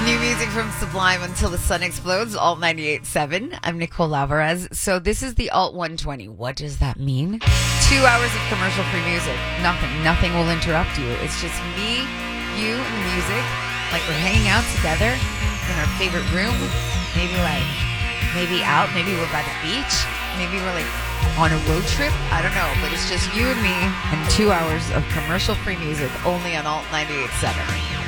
New music from Sublime Until the Sun Explodes, Alt 98.7. I'm Nicole Alvarez. So this is the Alt 120. What does that mean? 2 hours of commercial-free music. Nothing will interrupt you. It's just me, you, and music. Like we're hanging out together in our favorite room. Maybe out. Maybe we're by the beach. Maybe we're like on a road trip. I don't know. But it's just you and me and 2 hours of commercial-free music only on Alt 98.7.